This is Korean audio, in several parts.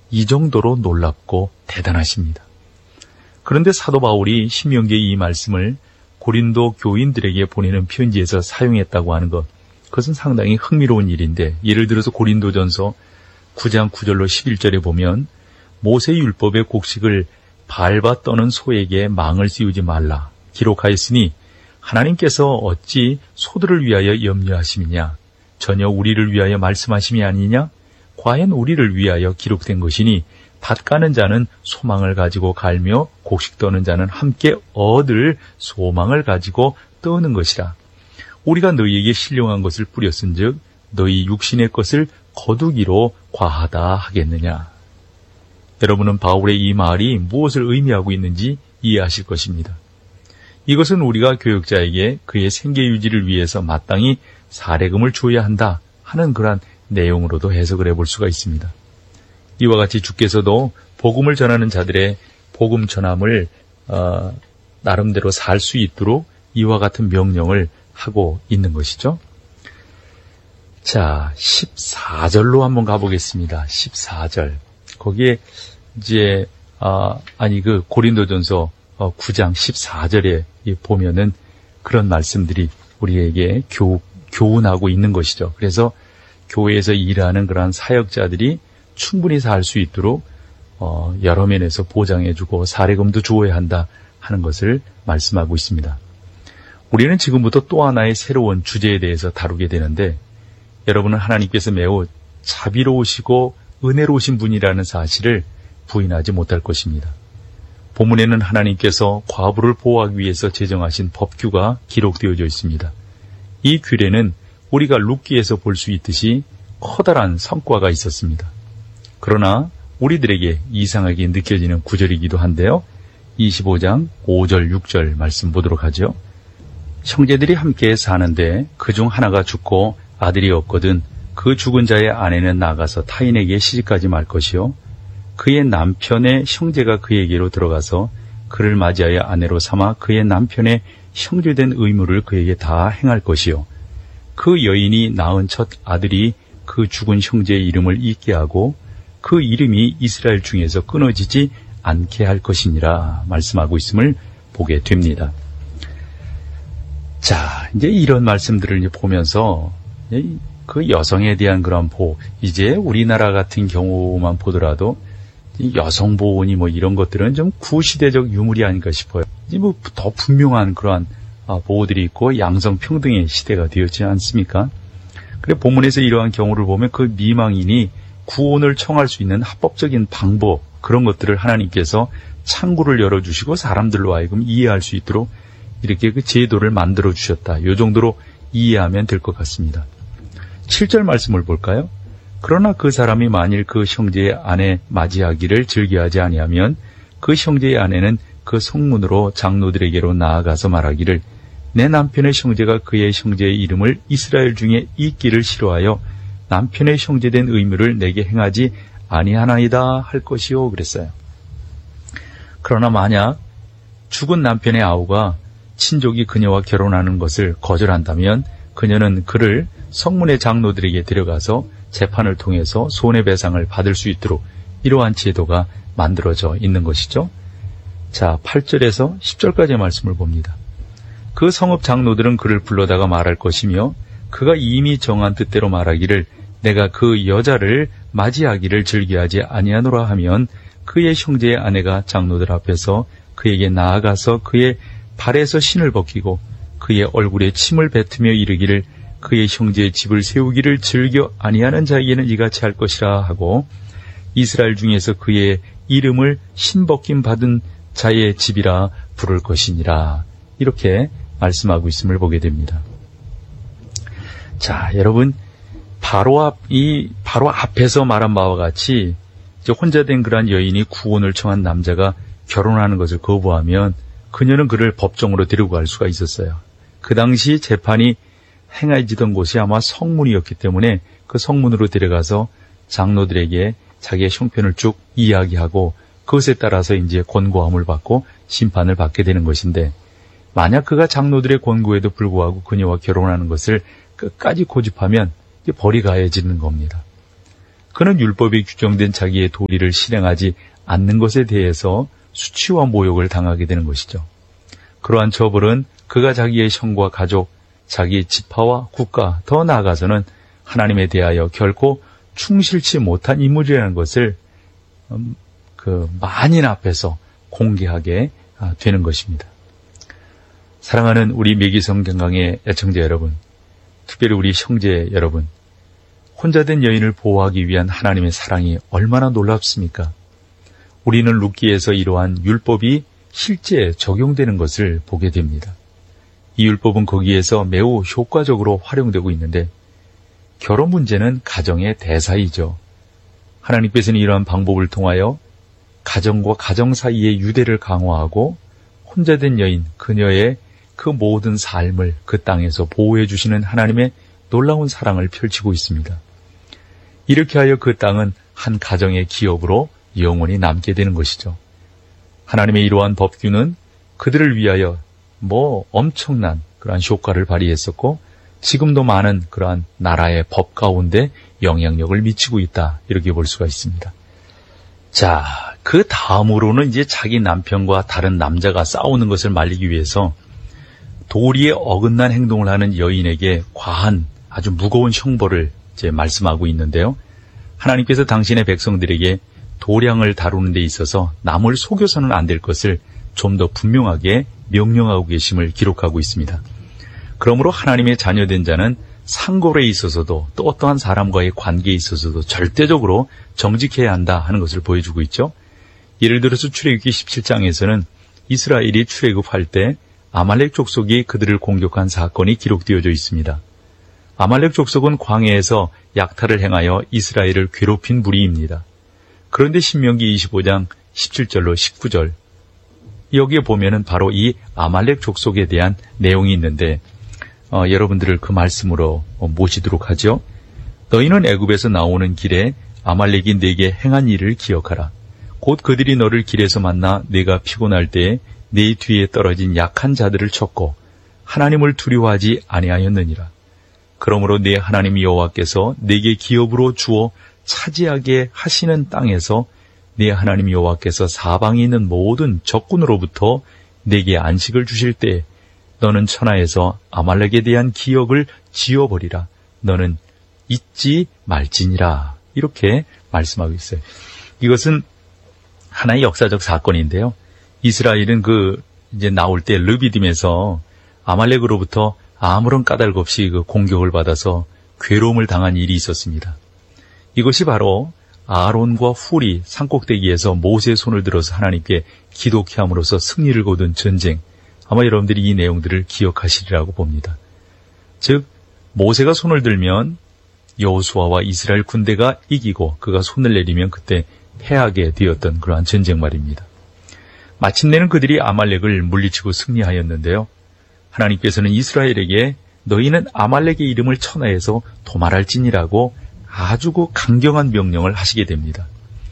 이 정도로 놀랍고 대단하십니다. 그런데 사도 바울이 신명기의 이 말씀을 고린도 교인들에게 보내는 편지에서 사용했다고 하는 것, 그것은 상당히 흥미로운 일인데, 예를 들어서 고린도전서 9장 9절로 11절에 보면 모세 율법의 곡식을 밟아 떠는 소에게 망을 씌우지 말라 기록하였으니 하나님께서 어찌 소들을 위하여 염려하심이냐? 전혀 우리를 위하여 말씀하심이 아니냐? 과연 우리를 위하여 기록된 것이니 밭 가는 자는 소망을 가지고 갈며 곡식 떠는 자는 함께 얻을 소망을 가지고 떠는 것이라. 우리가 너희에게 신령한 것을 뿌렸은즉 너희 육신의 것을 거두기로 과하다 하겠느냐. 여러분은 바울의 이 말이 무엇을 의미하고 있는지 이해하실 것입니다. 이것은 우리가 교역자에게 그의 생계 유지를 위해서 마땅히 사례금을 줘야 한다 하는 그러한 내용으로도 해석을 해볼 수가 있습니다. 이와 같이 주께서도 복음을 전하는 자들의 복음 전함을 나름대로 살 수 있도록 이와 같은 명령을 하고 있는 것이죠. 자, 14절로 한번 가보겠습니다. 14절. 거기에 이제 그 고린도전서 9장 14절에 보면은 그런 말씀들이 우리에게 교훈하고 있는 것이죠. 그래서 교회에서 일하는 그러한 사역자들이 충분히 살 수 있도록 여러 면에서 보장해주고 사례금도 주어야 한다 하는 것을 말씀하고 있습니다. 우리는 지금부터 또 하나의 새로운 주제에 대해서 다루게 되는데, 여러분은 하나님께서 매우 자비로우시고 은혜로우신 분이라는 사실을 부인하지 못할 것입니다. 본문에는 하나님께서 과부를 보호하기 위해서 제정하신 법규가 기록되어져 있습니다. 이 규례는 우리가 룻기에서 볼 수 있듯이 커다란 성과가 있었습니다. 그러나 우리들에게 이상하게 느껴지는 구절이기도 한데요. 25장 5절 6절 말씀 보도록 하죠. 형제들이 함께 사는데 그중 하나가 죽고 아들이 없거든 그 죽은 자의 아내는 나가서 타인에게 시집가지 말 것이요, 그의 남편의 형제가 그에게로 들어가서 그를 맞이하여 아내로 삼아 그의 남편의 형제된 의무를 그에게 다 행할 것이요, 그 여인이 낳은 첫 아들이 그 죽은 형제의 이름을 잊게 하고 그 이름이 이스라엘 중에서 끊어지지 않게 할 것이니라 말씀하고 있음을 보게 됩니다. 자, 이제 이런 말씀들을 이제 보면서 그 여성에 대한 그런 보호, 이제 우리나라 같은 경우만 보더라도 여성 보호니 이런 것들은 좀 구시대적 유물이 아닌가 싶어요. 이제 더 분명한 그러한 보호들이 있고 양성평등의 시대가 되었지 않습니까? 그래 본문에서 이러한 경우를 보면 그 미망인이 구원을 청할 수 있는 합법적인 방법, 그런 것들을 하나님께서 창구를 열어주시고 사람들로 하여금 이해할 수 있도록 이렇게 그 제도를 만들어 주셨다. 이 정도로 이해하면 될 것 같습니다. 7절 말씀을 볼까요? 그러나 그 사람이 만일 그 형제의 아내 맞이하기를 즐겨하지 아니하면 그 형제의 아내는 그 성문으로 장로들에게로 나아가서 말하기를 내 남편의 형제가 그의 형제의 이름을 이스라엘 중에 잊기를 싫어하여 남편의 형제된 의무를 내게 행하지 아니하나이다 할 것이요 그랬어요. 그러나 만약 죽은 남편의 아우가 친족이 그녀와 결혼하는 것을 거절한다면 그녀는 그를 성문의 장로들에게 데려가서 재판을 통해서 손해배상을 받을 수 있도록 이러한 제도가 만들어져 있는 것이죠. 자, 8절에서 10절까지의 말씀을 봅니다. 그 성읍 장로들은 그를 불러다가 말할 것이며 그가 이미 정한 뜻대로 말하기를 내가 그 여자를 맞이하기를 즐겨하지 아니하노라 하면 그의 형제의 아내가 장로들 앞에서 그에게 나아가서 그의 발에서 신을 벗기고 그의 얼굴에 침을 뱉으며 이르기를 그의 형제의 집을 세우기를 즐겨 아니하는 자에게는 이같이 할 것이라 하고 이스라엘 중에서 그의 이름을 신벗김 받은 자의 집이라 부를 것이니라. 이렇게 말씀하고 있음을 보게 됩니다. 자, 여러분, 바로 앞에서 말한 바와 같이 이제 혼자 된 그러한 여인이 구원을 청한 남자가 결혼하는 것을 거부하면 그녀는 그를 법정으로 데리고 갈 수가 있었어요. 그 당시 재판이 행해지던 곳이 아마 성문이었기 때문에 그 성문으로 데려가서 장로들에게 자기의 형편을 쭉 이야기하고 그것에 따라서 이제 권고함을 받고 심판을 받게 되는 것인데, 만약 그가 장로들의 권고에도 불구하고 그녀와 결혼하는 것을 끝까지 고집하면 벌이 가해지는 겁니다. 그는 율법에 규정된 자기의 도리를 실행하지 않는 것에 대해서 수치와 모욕을 당하게 되는 것이죠. 그러한 처벌은 그가 자기의 형과 가족, 자기의 지파와 국가, 더 나아가서는 하나님에 대하여 결코 충실치 못한 인물이라는 것을 만인 앞에서 공개하게 되는 것입니다. 사랑하는 우리 매기성경강의 애청자 여러분, 특별히 우리 형제 여러분, 혼자된 여인을 보호하기 위한 하나님의 사랑이 얼마나 놀랍습니까? 우리는 룻기에서 이러한 율법이 실제 적용되는 것을 보게 됩니다. 이 율법은 거기에서 매우 효과적으로 활용되고 있는데 결혼 문제는 가정의 대사이죠. 하나님께서는 이러한 방법을 통하여 가정과 가정 사이의 유대를 강화하고 혼자된 여인, 그녀의 그 모든 삶을 그 땅에서 보호해 주시는 하나님의 놀라운 사랑을 펼치고 있습니다. 이렇게 하여 그 땅은 한 가정의 기업으로 영원히 남게 되는 것이죠. 하나님의 이러한 법규는 그들을 위하여 엄청난 그러한 효과를 발휘했었고 지금도 많은 그러한 나라의 법 가운데 영향력을 미치고 있다, 이렇게 볼 수가 있습니다. 자, 그 다음으로는 이제 자기 남편과 다른 남자가 싸우는 것을 말리기 위해서 도리에 어긋난 행동을 하는 여인에게 과한 아주 무거운 형벌을 이제 말씀하고 있는데요. 하나님께서 당신의 백성들에게 도량을 다루는 데 있어서 남을 속여서는 안 될 것을 좀 더 분명하게 명령하고 계심을 기록하고 있습니다. 그러므로 하나님의 자녀된 자는 상골에 있어서도 또 어떠한 사람과의 관계에 있어서도 절대적으로 정직해야 한다 하는 것을 보여주고 있죠. 예를 들어서 출애굽기 17장에서는 이스라엘이 출애굽할 때 아말렉 족속이 그들을 공격한 사건이 기록되어져 있습니다. 아말렉 족속은 광야에서 약탈을 행하여 이스라엘을 괴롭힌 무리입니다. 그런데 신명기 25장 17절로 19절 여기에 보면은 바로 이 아말렉 족속에 대한 내용이 있는데 여러분들을 그 말씀으로 모시도록 하죠. 너희는 애굽에서 나오는 길에 아말렉이 네게 행한 일을 기억하라. 곧 그들이 너를 길에서 만나 네가 피곤할 때에 네 뒤에 떨어진 약한 자들을 쳤고 하나님을 두려워하지 아니하였느니라. 그러므로 네 하나님 여호와께서 네게 기업으로 주어 차지하게 하시는 땅에서 네 하나님 여호와께서 사방에 있는 모든 적군으로부터 네게 안식을 주실 때 너는 천하에서 아말렉에 대한 기억을 지워버리라. 너는 잊지 말지니라. 이렇게 말씀하고 있어요. 이것은 하나의 역사적 사건인데요. 이스라엘은 이제 나올 때 르비딤에서 아말렉으로부터 아무런 까닭 없이 공격을 받아서 괴로움을 당한 일이 있었습니다. 이것이 바로 아론과 훌이 산꼭대기에서 모세의 손을 들어서 하나님께 기도케 함으로써 승리를 거둔 전쟁, 아마 여러분들이 이 내용들을 기억하시리라고 봅니다. 즉 모세가 손을 들면 여호수아와 이스라엘 군대가 이기고 그가 손을 내리면 그때 패하게 되었던 그러한 전쟁 말입니다. 마침내는 그들이 아말렉을 물리치고 승리하였는데요. 하나님께서는 이스라엘에게 너희는 아말렉의 이름을 천하에서 도말할지니라고 아주 강경한 명령을 하시게 됩니다.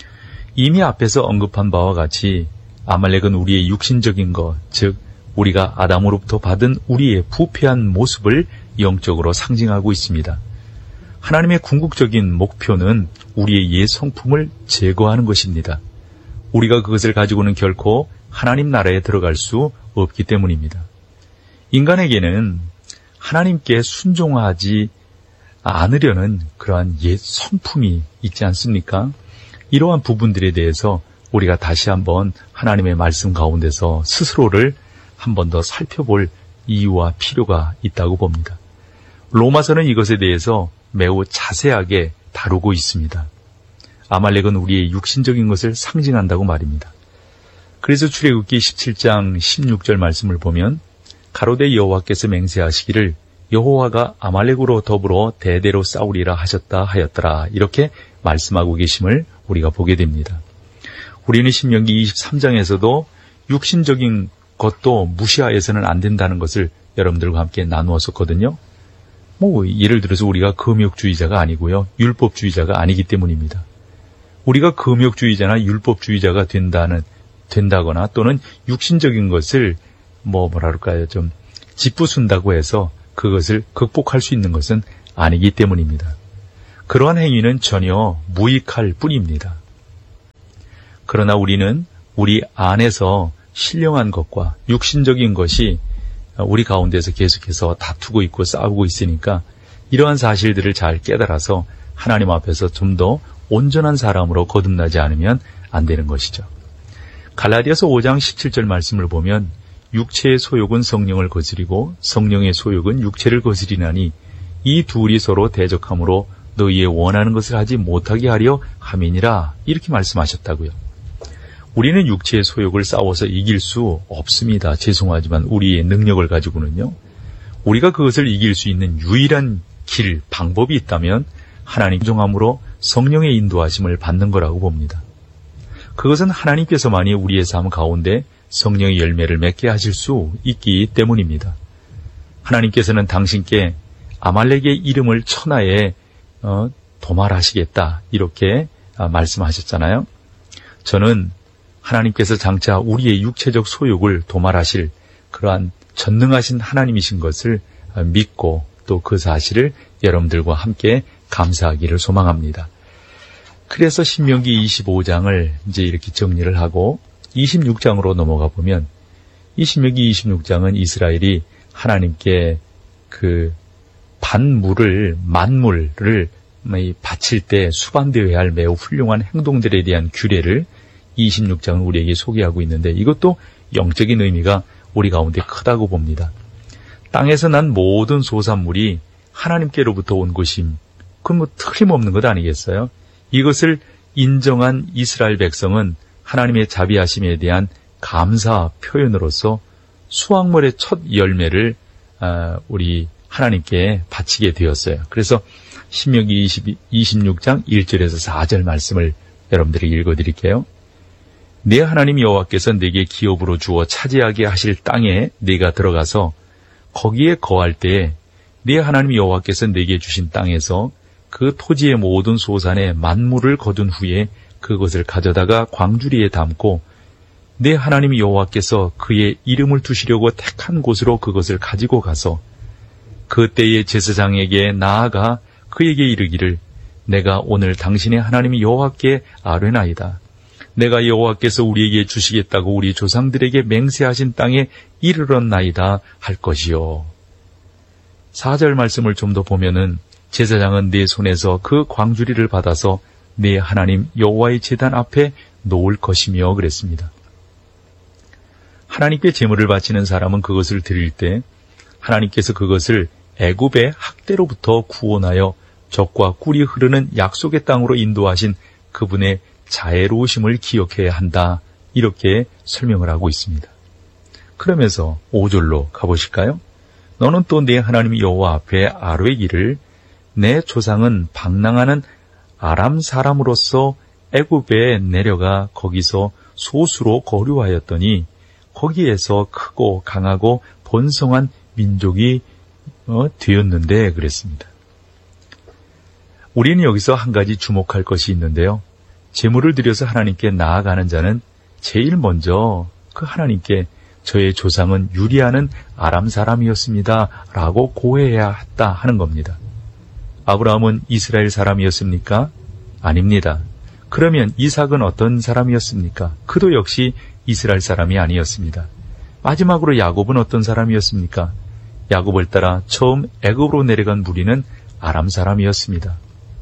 이미 앞에서 언급한 바와 같이 아말렉은 우리의 육신적인 것, 즉 우리가 아담으로부터 받은 우리의 부패한 모습을 영적으로 상징하고 있습니다. 하나님의 궁극적인 목표는 우리의 옛 성품을 제거하는 것입니다. 우리가 그것을 가지고는 결코 하나님 나라에 들어갈 수 없기 때문입니다. 인간에게는 하나님께 순종하지 않으려는 그러한 옛 성품이 있지 않습니까? 이러한 부분들에 대해서 우리가 다시 한번 하나님의 말씀 가운데서 스스로를 한 번 더 살펴볼 이유와 필요가 있다고 봅니다. 로마서는 이것에 대해서 매우 자세하게 다루고 있습니다. 아말렉은 우리의 육신적인 것을 상징한다고 말입니다. 그래서 출애굽기 17장 16절 말씀을 보면 가로되 여호와께서 맹세하시기를 여호와가 아말렉으로 더불어 대대로 싸우리라 하셨다 하였더라, 이렇게 말씀하고 계심을 우리가 보게 됩니다. 우리는 신명기 23장에서도 육신적인 것도 무시하여서는 안 된다는 것을 여러분들과 함께 나누었었거든요. 예를 들어서 우리가 금욕주의자가 아니고요, 율법주의자가 아니기 때문입니다. 우리가 금욕주의자나 율법주의자가 된다거나 또는 육신적인 것을 좀 짓부순다고 해서 그것을 극복할 수 있는 것은 아니기 때문입니다. 그러한 행위는 전혀 무익할 뿐입니다. 그러나 우리는 우리 안에서 신령한 것과 육신적인 것이 우리 가운데서 계속해서 다투고 있고 싸우고 있으니까 이러한 사실들을 잘 깨달아서 하나님 앞에서 좀 더 온전한 사람으로 거듭나지 않으면 안 되는 것이죠. 갈라디아서 5장 17절 말씀을 보면 육체의 소욕은 성령을 거스리고 성령의 소욕은 육체를 거스리나니 이 둘이 서로 대적함으로 너희의 원하는 것을 하지 못하게 하려 함이니라, 이렇게 말씀하셨다고요. 우리는 육체의 소욕을 싸워서 이길 수 없습니다. 죄송하지만 우리의 능력을 가지고는요. 우리가 그것을 이길 수 있는 유일한 길, 방법이 있다면 하나님 존중함으로 성령의 인도하심을 받는 거라고 봅니다. 그것은 하나님께서만이 우리의 삶 가운데 성령의 열매를 맺게 하실 수 있기 때문입니다. 하나님께서는 당신께 아말렉의 이름을 천하에 도말하시겠다, 이렇게 말씀하셨잖아요. 저는 하나님께서 장차 우리의 육체적 소욕을 도말하실 그러한 전능하신 하나님이신 것을 믿고 또 그 사실을 여러분들과 함께 감사하기를 소망합니다. 그래서 신명기 25장을 이제 이렇게 정리를 하고 26장으로 넘어가 보면, 이 신명기 26장은 이스라엘이 하나님께 그 만물을 바칠 때 수반되어야 할 매우 훌륭한 행동들에 대한 규례를 26장은 우리에게 소개하고 있는데, 이것도 영적인 의미가 우리 가운데 크다고 봅니다. 땅에서 난 모든 소산물이 하나님께로부터 온 것임, 그건 뭐 틀림없는 것 아니겠어요? 이것을 인정한 이스라엘 백성은 하나님의 자비하심에 대한 감사 표현으로서 수확물의 첫 열매를 우리 하나님께 바치게 되었어요. 그래서 신명기 26장 1절에서 4절 말씀을 여러분들에게 읽어드릴게요. 내 하나님 여호와께서 내게 기업으로 주어 차지하게 하실 땅에 내가 들어가서 거기에 거할 때에 내 하나님 여호와께서 내게 주신 땅에서 그 토지의 모든 소산의 만물을 거둔 후에 그것을 가져다가 광주리에 담고 내 하나님 여호와께서 그의 이름을 두시려고 택한 곳으로 그것을 가지고 가서 그때의 제사장에게 나아가 그에게 이르기를, 내가 오늘 당신의 하나님 여호와께 아뢰나이다. 내가 여호와께서 우리에게 주시겠다고 우리 조상들에게 맹세하신 땅에 이르렀나이다 할 것이요. 4절 말씀을 좀 더 보면은 제사장은 내 손에서 그 광주리를 받아서 내 하나님 여호와의 제단 앞에 놓을 것이며 그랬습니다. 하나님께 제물을 바치는 사람은 그것을 드릴 때 하나님께서 그것을 애굽의 학대로부터 구원하여 젖과 꿀이 흐르는 약속의 땅으로 인도하신 그분의 자애로우심을 기억해야 한다, 이렇게 설명을 하고 있습니다. 그러면서 5절로 가보실까요? 너는 또 내 하나님 여호와 앞에 아뢰기를, 내 조상은 방랑하는 아람 사람으로서 애굽에 내려가 거기서 소수로 거류하였더니 거기에서 크고 강하고 번성한 민족이 되었는데 그랬습니다. 우리는 여기서 한 가지 주목할 것이 있는데요. 제물을 드려서 하나님께 나아가는 자는 제일 먼저 그 하나님께 저의 조상은 유리하는 아람 사람이었습니다 라고 고해야 했다 하는 겁니다. 아브라함은 이스라엘 사람이었습니까? 아닙니다. 그러면 이삭은 어떤 사람이었습니까? 그도 역시 이스라엘 사람이 아니었습니다. 마지막으로 야곱은 어떤 사람이었습니까? 야곱을 따라 처음 애굽으로 내려간 무리는 아람 사람이었습니다.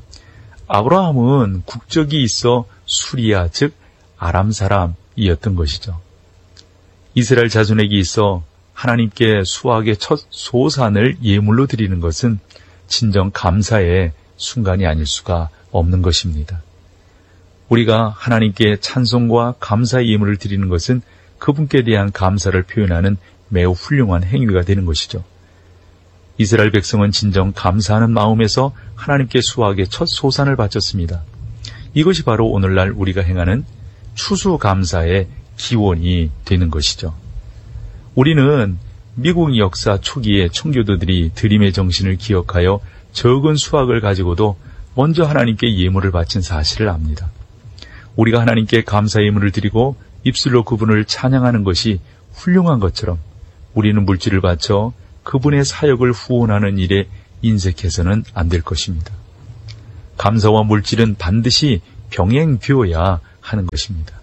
아브라함은 국적이 있어 수리아, 즉 아람 사람이었던 것이죠. 이스라엘 자손에게 있어 하나님께 수확의 첫 소산을 예물로 드리는 것은 진정 감사의 순간이 아닐 수가 없는 것입니다. 우리가 하나님께 찬송과 감사의 예물을 드리는 것은 그분께 대한 감사를 표현하는 매우 훌륭한 행위가 되는 것이죠. 이스라엘 백성은 진정 감사하는 마음에서 하나님께 수확의 첫 소산을 바쳤습니다. 이것이 바로 오늘날 우리가 행하는 추수감사의 기원이 되는 것이죠. 우리는 미국 역사 초기에 청교도들이 드림의 정신을 기억하여 적은 수확을 가지고도 먼저 하나님께 예물을 바친 사실을 압니다. 우리가 하나님께 감사 예물을 드리고 입술로 그분을 찬양하는 것이 훌륭한 것처럼 우리는 물질을 바쳐 그분의 사역을 후원하는 일에 인색해서는 안 될 것입니다. 감사와 물질은 반드시 병행되어야 하는 것입니다.